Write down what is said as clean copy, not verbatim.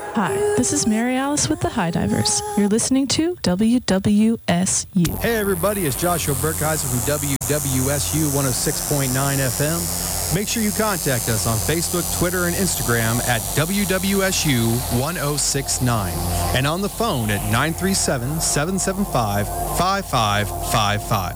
Hi, this is Mary Alice with the High Divers. You're listening to WWSU. Hey everybody, it's Joshua Burkheiser from WWSU 106.9 FM. Make sure you contact us on Facebook, Twitter, and Instagram at WWSU 1069 and on the phone at 937-775-5555.